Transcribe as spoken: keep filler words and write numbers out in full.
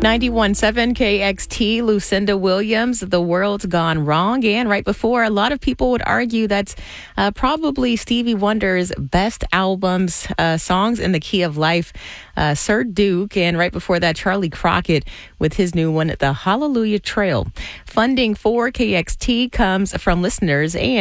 ninety-one point seven K X T, Lucinda Williams, The World's Gone Wrong. And right before, a lot of people would argue that's uh, probably Stevie Wonder's best albums, uh, Songs in the Key of Life, uh, Sir Duke. And right before that, Charlie Crockett with his new one, The Hallelujah Trail. Funding for K X T comes from listeners and